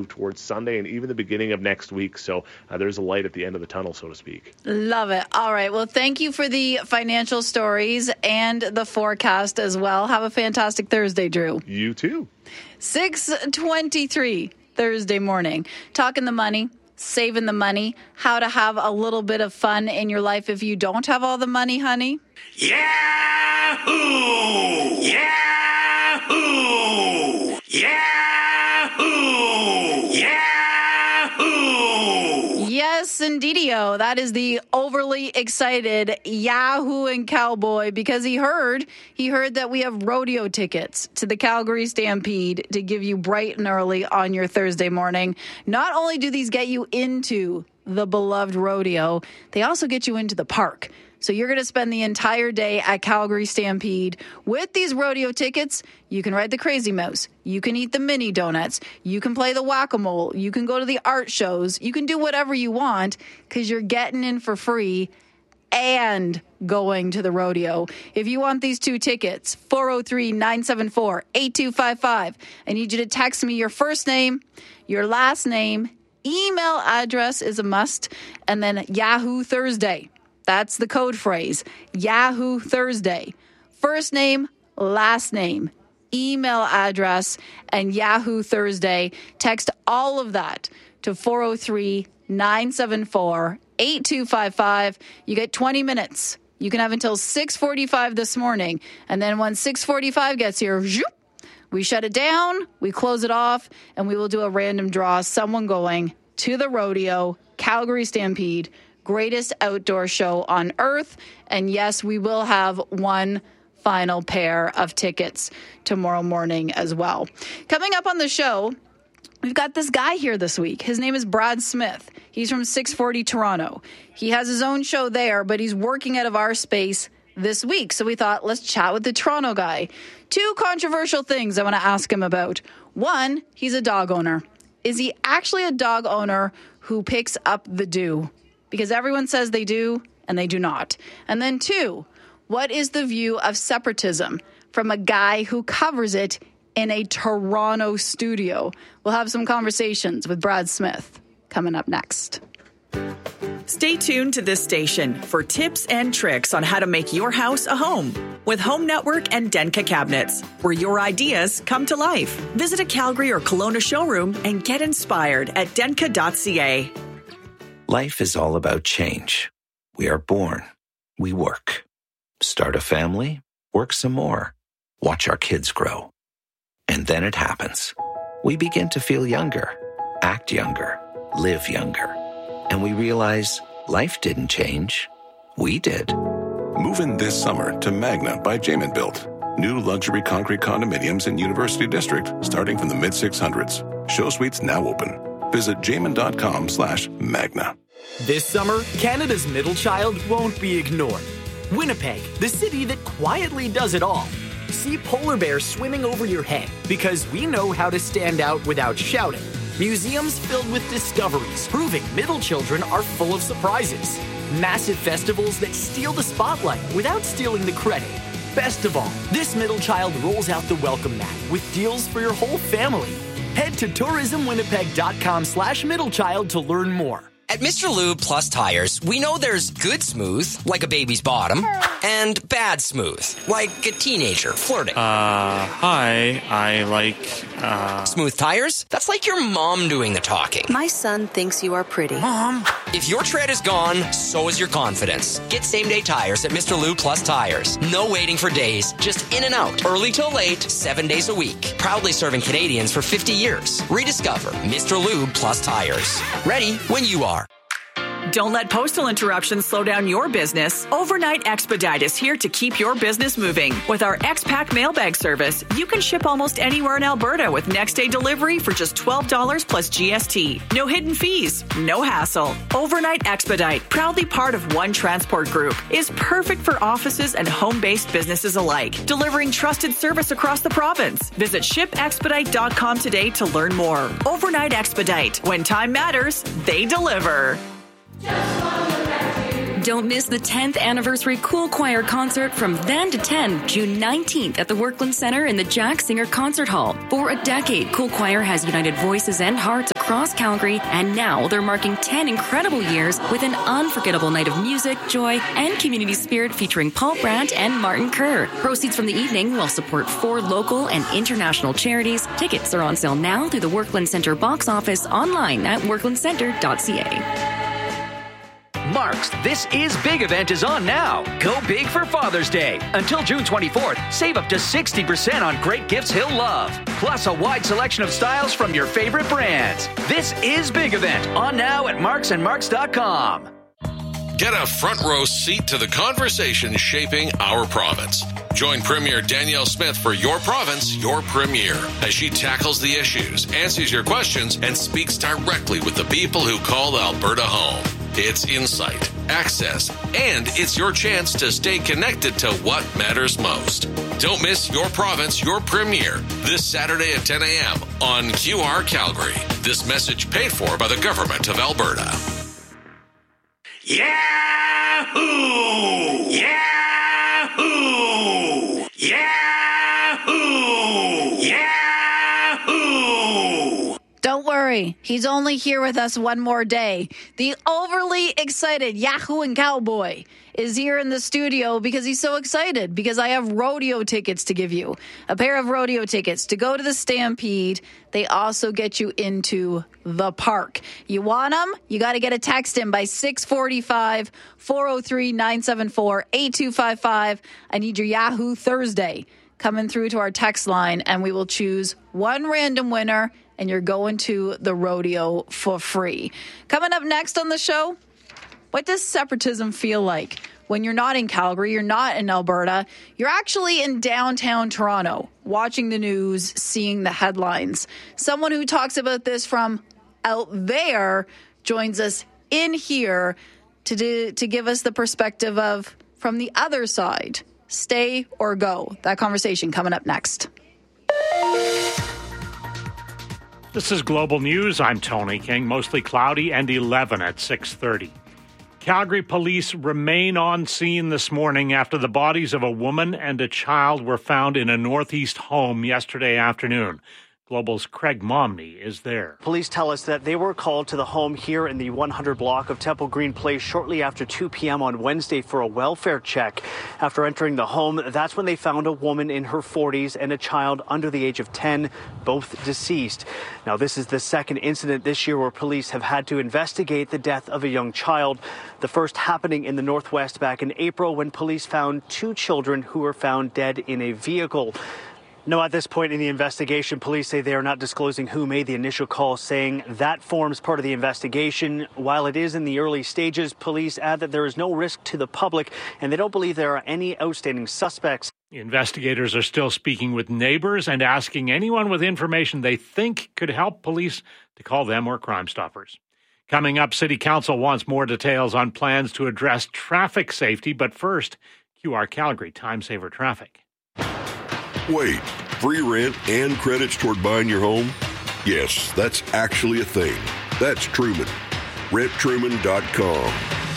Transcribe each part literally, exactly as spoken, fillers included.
towards Sunday and even the beginning of next week. So uh, there's a light at the end of the tunnel, so to speak. Love it. All right. Well, thank you for the financial stories and the forecast as well. Have a fantastic Thursday, Drew. You too. six twenty-three Thursday morning. Talking the money, saving the money, how to have a little bit of fun in your life if you don't have all the money, honey. Yahoo! Yahoo! Yahoo! Yahoo! Yes, indeedio. That is the overly excited Yahoo and Cowboy because he heard, he heard that we have rodeo tickets to the Calgary Stampede to give you bright and early on your Thursday morning. Not only do these get you into the beloved rodeo, they also get you into the park. So you're going to spend the entire day at Calgary Stampede. With these rodeo tickets, you can ride the Crazy Mouse. You can eat the mini donuts. You can play the whack-a-mole. You can go to the art shows. You can do whatever you want because you're getting in for free and going to the rodeo. If you want these two tickets, four oh three, nine seven four, eight two five five. I need you to text me your first name, your last name, email address is a must, and then Yahoo Thursday. That's the code phrase, Yahoo Thursday. First name, last name, email address, and Yahoo Thursday. Text all of that to four oh three, nine seven four, eight two five five. You get twenty minutes. You can have until six forty-five this morning. And then when six forty-five gets here, zoop, we shut it down, we close it off, and we will do a random draw. Someone going to the rodeo, Calgary Stampede, greatest outdoor show on earth. And yes, we will have one final pair of tickets tomorrow morning as well. Coming up on the show, we've got this guy here this week. His name is Brad Smith. He's from six forty Toronto. He has his own show there, but he's working out of our space this week. So we thought, let's chat with the Toronto guy. Two controversial things I want to ask him about. One, he's a dog owner. Is he actually a dog owner who picks up the due? Because everyone says they do, and they do not. And then two, what is the view of separatism from a guy who covers it in a Toronto studio? We'll have some conversations with Brad Smith coming up next. Stay tuned to this station for tips and tricks on how to make your house a home with Home Network and Denka Cabinets, where your ideas come to life. Visit a Calgary or Kelowna showroom and get inspired at denka dot c a. Life is all about change. We are born. We work. Start a family. Work some more. Watch our kids grow. And then it happens. We begin to feel younger, act younger, live younger. And we realize life didn't change. We did. Move in this summer to Magna by Jamin Built. New luxury concrete condominiums in University District starting from the mid six hundreds. Show suites now open. Visit jamin.com slash magna. This summer, Canada's middle child won't be ignored. Winnipeg, the city that quietly does it all. See polar bears swimming over your head because we know how to stand out without shouting. Museums filled with discoveries proving middle children are full of surprises. Massive festivals that steal the spotlight without stealing the credit. Best of all, this middle child rolls out the welcome mat with deals for your whole family. Head to tourismwinnipeg.com slash middlechild to learn more. At Mister Lube Plus Tires, we know there's good smooth, like a baby's bottom, and bad smooth, like a teenager flirting. Uh, hi, I like, uh... Smooth tires? That's like your mom doing the talking. My son thinks you are pretty. Mom! If your tread is gone, so is your confidence. Get same-day tires at Mister Lube Plus Tires. No waiting for days, just in and out. Early till late, seven days a week. Proudly serving Canadians for fifty years. Rediscover Mister Lube Plus Tires. Ready when you are. Don't let postal interruptions slow down your business. Overnight Expedite is here to keep your business moving. With our X-Pack mailbag service, you can ship almost anywhere in Alberta with next-day delivery for just twelve dollars plus G S T. No hidden fees, no hassle. Overnight Expedite, proudly part of One Transport Group, is perfect for offices and home-based businesses alike, delivering trusted service across the province. Visit ship expedite dot com today to learn more. Overnight Expedite. When time matters, they deliver. Don't miss the tenth anniversary Cool Choir concert from then to ten, June nineteenth at the Workland Center in the Jack Singer Concert Hall. For a decade, Cool Choir has united voices and hearts across Calgary, and now they're marking ten incredible years with an unforgettable night of music, joy, and community spirit featuring Paul Brandt and Martin Kerr. Proceeds from the evening will support four local and international charities. Tickets are on sale now through the Workland Center box office online at workland center dot c a. Mark's This Is Big event is on now. Go big for Father's Day. Until June twenty-fourth, save up to sixty percent on great gifts he'll love. Plus a wide selection of styles from your favorite brands. This Is Big event on now at marks and marks dot com. Get a front row seat to the conversation shaping our province. Join Premier Danielle Smith for Your Province, Your Premier, as she tackles the issues, answers your questions, and speaks directly with the people who call Alberta home. It's insight, access, and it's your chance to stay connected to what matters most. Don't miss Your Province, Your Premier this Saturday at ten a.m. on Q R Calgary. This message paid for by the Government of Alberta. Yahoo! Yahoo! Yahoo! Yahoo! Don't worry, he's only here with us one more day. The overly excited Yahoo and Cowboy is here in the studio because he's so excited, because I have rodeo tickets to give you. A pair of rodeo tickets to go to the Stampede. They also get you into the park. You want them? You got to get a text in by six forty-five, four oh three, nine seven four, eight two five five. I need your Yahoo Thursday coming through to our text line, and we will choose one random winner, and you're going to the rodeo for free. Coming up next on the show, what does separatism feel like when you're not in Calgary, you're not in Alberta, you're actually in downtown Toronto, watching the news, seeing the headlines? Someone who talks about this from out there joins us in here to do, to give us the perspective of from the other side. Stay or go. That conversation coming up next. This is Global News. I'm Tony King. Mostly cloudy and eleven at six thirty. Calgary police remain on scene this morning after the bodies of a woman and a child were found in a northeast home yesterday afternoon. Global's Craig Momney is there. Police tell us that they were called to the home here in the one hundred block of Temple Green Place shortly after two p.m. on Wednesday for a welfare check. After entering the home, that's when they found a woman in her forties and a child under the age of ten, both deceased. Now, this is the second incident this year where police have had to investigate the death of a young child. The first happening in the Northwest back in April when police found two children who were found dead in a vehicle. No, at this point in the investigation, police say they are not disclosing who made the initial call, saying that forms part of the investigation. While it is in the early stages, police add that there is no risk to the public and they don't believe there are any outstanding suspects. Investigators are still speaking with neighbors and asking anyone with information they think could help police to call them or Crime Stoppers. Coming up, City Council wants more details on plans to address traffic safety, but first, Q R Calgary Time Saver Traffic. Wait, free rent and credits toward buying your home? Yes, that's actually a thing. That's Truman. rent truman dot com.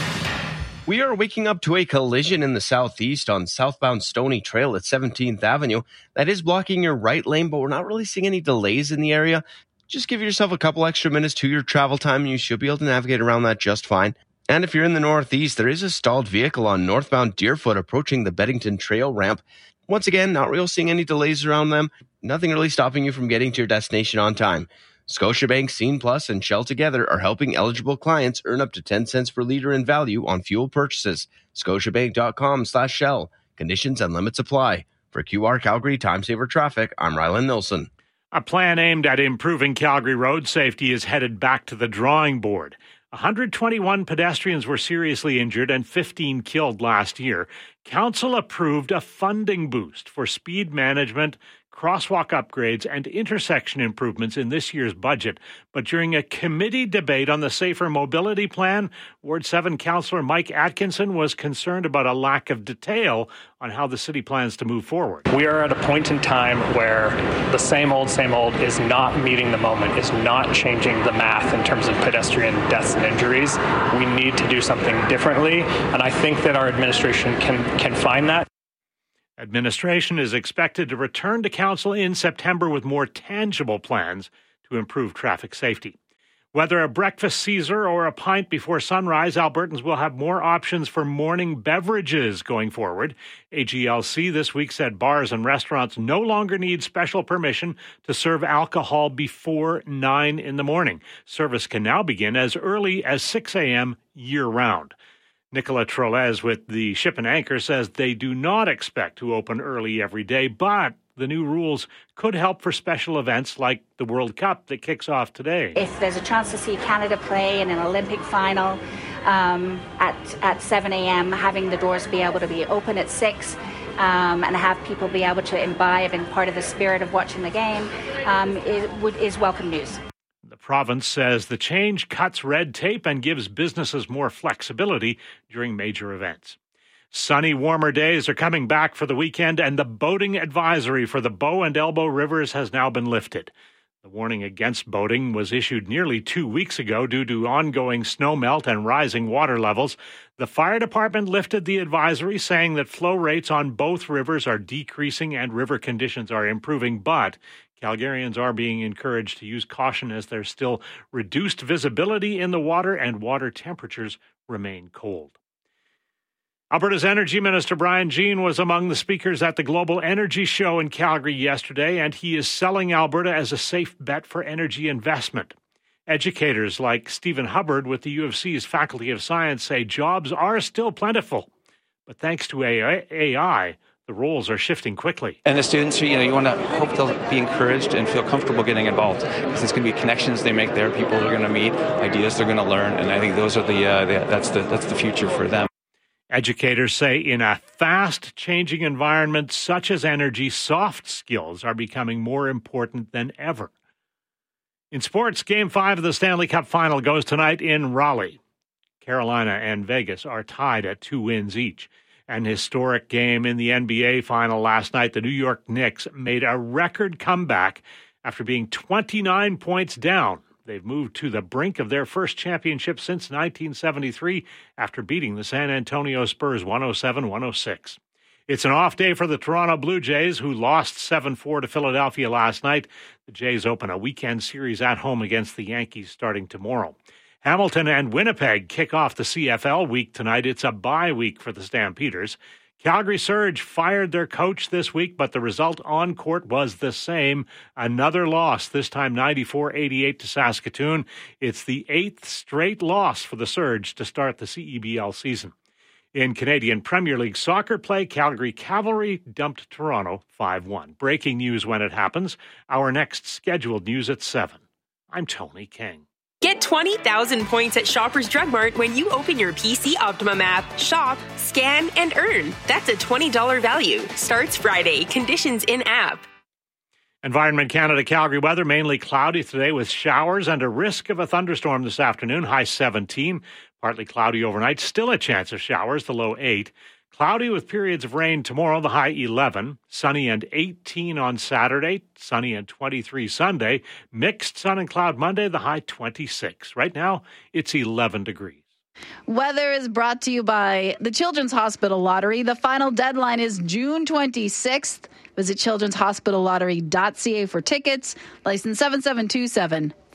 We are waking up to a collision in the southeast on southbound Stony Trail at seventeenth Avenue. That is blocking your right lane, but we're not really seeing any delays in the area. Just give yourself a couple extra minutes to your travel time, and you should be able to navigate around that just fine. And if you're in the northeast, there is a stalled vehicle on northbound Deerfoot approaching the Beddington Trail ramp. Once again, not really seeing any delays around them. Nothing really stopping you from getting to your destination on time. Scotiabank, Scene Plus, and Shell together are helping eligible clients earn up to ten cents per liter in value on fuel purchases. Scotiabank.com slash Shell. Conditions and limits apply. For Q R Calgary Time Saver Traffic, I'm Rylan Nilsson. A plan aimed at improving Calgary road safety is headed back to the drawing board. one hundred twenty-one pedestrians were seriously injured and fifteen killed last year. Council approved a funding boost for speed management, crosswalk upgrades, and intersection improvements in this year's budget. But during a committee debate on the Safer Mobility Plan, Ward seven Councillor Mike Atkinson was concerned about a lack of detail on how the city plans to move forward. We are at a point in time where the same old, same old is not meeting the moment, is not changing the math in terms of pedestrian deaths and injuries. We need to do something differently, and I think that our administration can, can find that. Administration is expected to return to council in September with more tangible plans to improve traffic safety. Whether a breakfast Caesar or a pint before sunrise, Albertans will have more options for morning beverages going forward. A G L C this week said bars and restaurants no longer need special permission to serve alcohol before nine in the morning. Service can now begin as early as six a.m. year-round. Nicola Trollez with the Ship and Anchor says they do not expect to open early every day, but the new rules could help for special events like the World Cup that kicks off today. If there's a chance to see Canada play in an Olympic final um, at, at seven a.m., having the doors be able to be open at six um, and have people be able to imbibe in part of the spirit of watching the game um, is, is welcome news. The province says the change cuts red tape and gives businesses more flexibility during major events. Sunny, warmer days are coming back for the weekend, and the boating advisory for the Bow and Elbow rivers has now been lifted. The warning against boating was issued nearly two weeks ago due to ongoing snowmelt and rising water levels. The fire department lifted the advisory, saying that flow rates on both rivers are decreasing and river conditions are improving, but Calgarians are being encouraged to use caution as there's still reduced visibility in the water and water temperatures remain cold. Alberta's Energy Minister Brian Jean was among the speakers at the Global Energy Show in Calgary yesterday, and he is selling Alberta as a safe bet for energy investment. Educators like Stephen Hubbard with the U of C's Faculty of Science say jobs are still plentiful, but thanks to A I, the roles are shifting quickly. And the students, you know, you want to hope they'll be encouraged and feel comfortable getting involved, because it's going to be connections they make there, people they're going to meet, ideas they're going to learn, and I think those are the, uh, the that's the that's the future for them. Educators say in a fast-changing environment such as energy, soft skills are becoming more important than ever. In sports, Game five of the Stanley Cup Final goes tonight in Raleigh. Carolina and Vegas are tied at two wins each. An historic game in the N B A Final last night. The New York Knicks made a record comeback after being twenty-nine points down. They've moved to the brink of their first championship since nineteen seventy-three after beating the San Antonio Spurs one oh seven one oh six. It's an off day for the Toronto Blue Jays, who lost seven four to Philadelphia last night. The Jays open a weekend series at home against the Yankees starting tomorrow. Hamilton and Winnipeg kick off the C F L week tonight. It's a bye week for the Stampeders. Calgary Surge fired their coach this week, but the result on court was the same. Another loss, this time ninety-four eighty-eight to Saskatoon. It's the eighth straight loss for the Surge to start the C E B L season. In Canadian Premier League soccer play, Calgary Cavalry dumped Toronto five one. Breaking news when it happens. Our next scheduled news at seven. I'm Tony King. Get twenty thousand points at Shoppers Drug Mart when you open your P C Optimum app, shop, scan, and earn. That's a twenty dollars value. Starts Friday. Conditions in-app. Environment Canada Calgary weather, mainly cloudy today with showers and a risk of a thunderstorm this afternoon. High seventeen. Partly cloudy overnight. Still a chance of showers, the low eight. Cloudy with periods of rain tomorrow, the high eleven. Sunny and eighteen on Saturday. Sunny and twenty-three Sunday. Mixed sun and cloud Monday, the high twenty-six. Right now, it's eleven degrees. Weather is brought to you by the Children's Hospital Lottery. The final deadline is June twenty-sixth. Visit children's hospital lottery dot c a for tickets. License seven seven two seven.